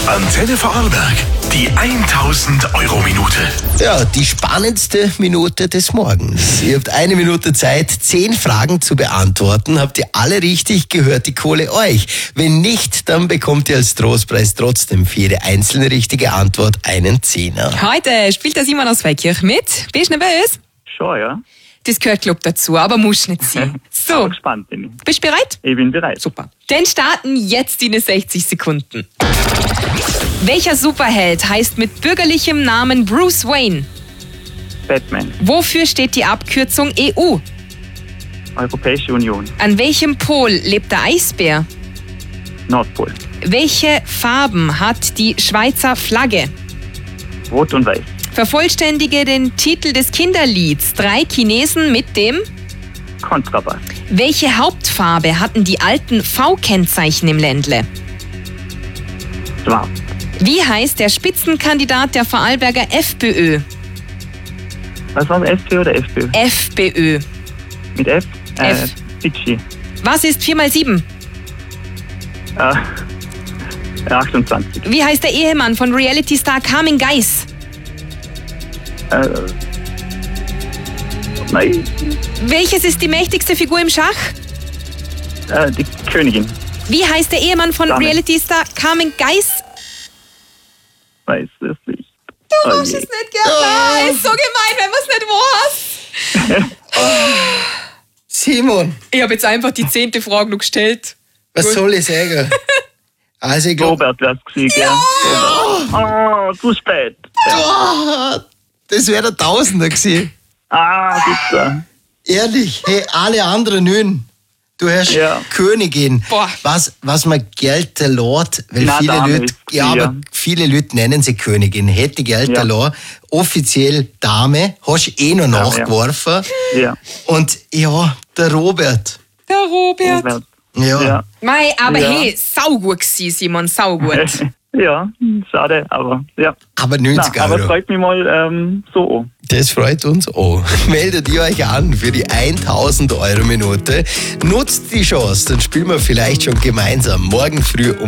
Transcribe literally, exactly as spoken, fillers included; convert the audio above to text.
Antenne Vorarlberg, die tausend Euro Minute. Ja, die spannendste Minute des Morgens. Ihr habt eine Minute Zeit, zehn Fragen zu beantworten. Habt ihr alle richtig, gehört die Kohle euch. Wenn nicht, dann bekommt ihr als Trostpreis trotzdem für jede einzelne richtige Antwort einen Zehner. Heute spielt der Simon aus Weikirch mit. Bist du nervös? Schon, ja. Das gehört, glaub dazu, aber muss nicht sein. So, Aber gespannt bin ich. bist du bereit? Ich bin bereit. Super. Dann starten jetzt die sechzig Sekunden. Welcher Superheld heißt mit bürgerlichem Namen Bruce Wayne? Batman, Wofür steht die Abkürzung E U? Europäische Union, An welchem Pol lebt der Eisbär? Nordpol, Welche Farben hat die Schweizer Flagge? Rot und Weiß, Vervollständige den Titel des Kinderlieds Drei Chinesen mit dem... Kontrabass, Welche Hauptfarbe hatten die alten V-Kennzeichen im Ländle? Schwarz, Wie heißt der Spitzenkandidat der Vorarlberger FPÖ? was war das, S P oder F P Ö? FPÖ. Mit F? Äh, F. Fidschi. Was ist vier mal sieben? Äh, achtundzwanzig. Wie heißt der Ehemann von Reality-Star Carmen Geiss? Äh, nein, Welches ist die mächtigste Figur im Schach? äh, die Königin. Wie heißt der Ehemann von Dame. Reality-Star Carmen Geiss? Weiß es nicht. Du Oh darfst je. es nicht gerne. Oh. Ist so gemein, wenn man es nicht weiß. Simon, Ich habe jetzt einfach die zehnte Frage noch gestellt. was Gut. soll ich sagen? Also ich glaube, Robert wär's gewesen, gell? Robert. Oh, zu spät. Ja. das wäre der Tausender gewesen. Ah, bitte. Ehrlich, hey, alle anderen nün. Du hast Ja. Königin. Boah. Was, was man Geld lässt, weil Na, viele Dame Leute, ist sie, ja, aber ja. viele Leute nennen sie Königin. Hätte Geld Ja. lassen, offiziell Dame, hast eh noch Ja, nachgeworfen. Ja. Und ja, der Robert. Der Robert. Robert. Ja. Ja. Mei, aber Ja. hey, saugut gewesen, Simon, saugut. Ja, schade, aber ja. Aber Na, neunzig aber Euro. freut mich mal ähm, so an. Das freut uns auch. Meldet ihr euch an für die tausend Euro Minute. Nutzt die Chance, dann spielen wir vielleicht schon gemeinsam morgen früh um